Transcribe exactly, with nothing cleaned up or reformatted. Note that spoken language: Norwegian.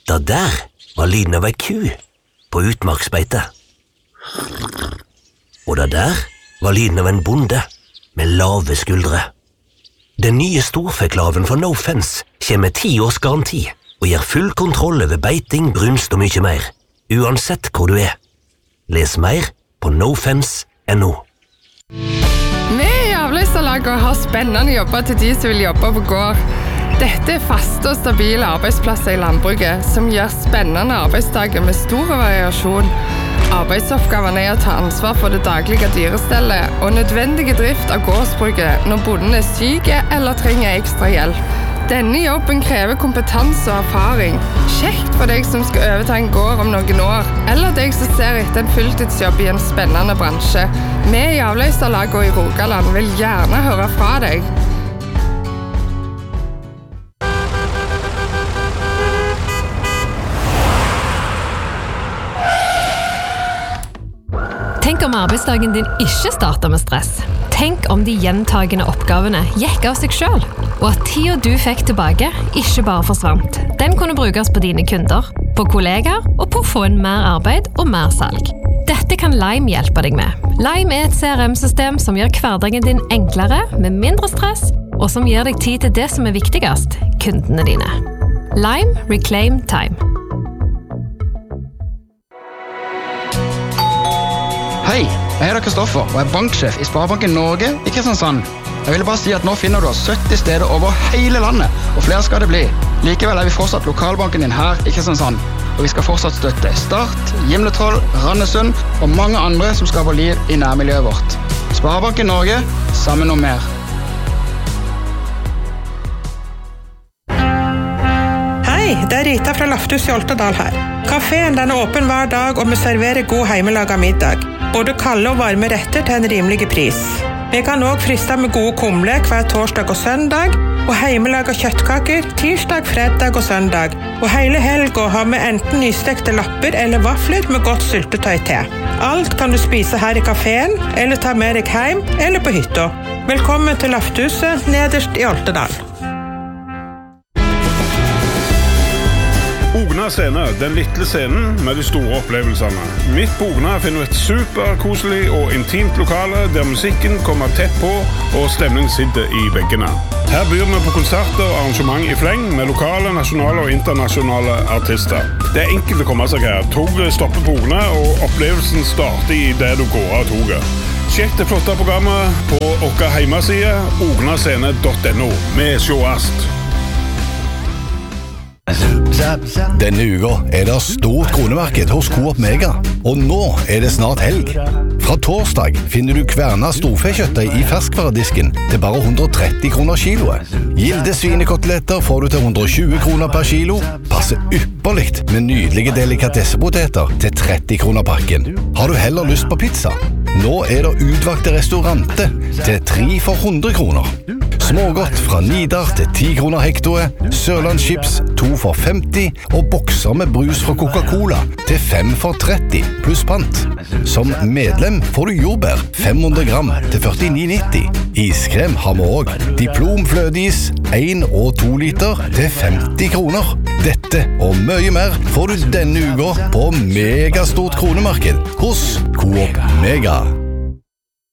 Det der var lyden av ei ku på utmarksbeite. Og det der var lyden av en bonde med lave skuldre. Den nye storfeklaven fra No Fence kommer med ti års garanti og gir full kontroll over beiting, brunst og mye mer, uansett hvor du er. Les mer på nofence punktum no. Vi i Avløyserlaget har spennende jobber til de som vil jobbe på gård. Dette er faste og stabile arbeidsplasser i landbruket, som gir spennende arbeidsdager med stor variasjon. Arbeidsoppgavene er å ta ansvar for det daglige dyrestellet og nødvendige drift av gårdsbruket når bonden er syk eller trenger ekstra hjelp. Denne jobben krever kompetanse og erfaring. Kjekt for deg som skal overta en gård om noen år, eller deg som ser etter en fulltidsjobb i en spennende bransje. Vi i Avløyserlaget og i Rogaland vil gjerne høre fra deg. Tenk om arbeidsdagen din ikke starter med stress. Tenk om de gjentagende oppgavene gikk av seg selv, og at tida du fikk tilbake ikke bare forsvant. Den kunne brukes på dine kunder, på kollegaer og på å få inn mer arbeid og mer salg. Dette kan Lime hjelpe deg med. Lime er et C R M-system som gjør hverdagen din enklere, med mindre stress, og som gir deg tid til det som er viktigst, kundene dine. Lime Reclaim Time. Hei, jeg heter Kristoffer og er banksjef i Sparebanken Norge i Kristiansand. Jeg vil bare si at nå finner du oss sytti steder over hele landet, og flere skal det bli. Likevel er vi fortsatt lokalbanken din her i Kristiansand, og vi skal fortsatt støtte Start, Gimletroll, Randesund og mange andre som skaper liv i nærmiljøet vårt. Sparebanken Norge, sammen om mer. Hei, det er Rita fra Lafthus i Oltedal her. Kaféen den er åpen hver dag, og vi serverer god hjemmelaget middag. Både kalde og varme retter til en rimelig pris. Vi kan også friste med gode kumle hver torsdag og søndag, og hjemmelaget kjøttkaker tirsdag, fredag og søndag. Og hele helgen har vi enten nystekte lapper eller vafler med godt syltetøy til. Alt kan du spise her i kaféen, eller ta med deg hjem, eller på hytta. Velkommen til Lafthuset, nederst i Oltedal. Ogna scene, den lille scenen med de store opplevelsene. Midt på Ogna finner du et superkoselig og intimt lokale der musikken kommer tett på og stemningen sitter i veggene. Her byr vi på konserter og arrangement i fleng med lokale, nasjonale og internasjonale artister. Det er enkelt å komme seg her. Toget stopper på Ogna, og opplevelsen starter i det du går av toget. Sjekk det flotte programmet på vår hjemmeside ognascene punktum no. Vi sjåast. Denne uka er det stort kronemarked hos Coop Mega, og nå er det snart helg. Fra torsdag finner du Kverna storfekjøttdeig i ferskvaredisken til bare hundre og tretti kroner kiloet. Gilde svinekoteletter får du til hundre og tjue kroner per kilo. Passer ypperligt med nydelige delikatessepoteter til tretti kroner pakken. Har du heller lyst på pizza? Nå er det utvakte restaurante til tre for hundre kroner. Smågodt fra Nidar til ti kroner hektoet, Sørlandschips to for femti og bokser med brus fra Coca-Cola til fem for tretti pluss pant. Som medlem får du jordbær fem hundre gram til førtini nitti. Iskrem har vi også. Diplom flødeis en og to liter til femti kroner. Dette og mye mer får du denne uka på megastort kronemarked hos Coop Mega.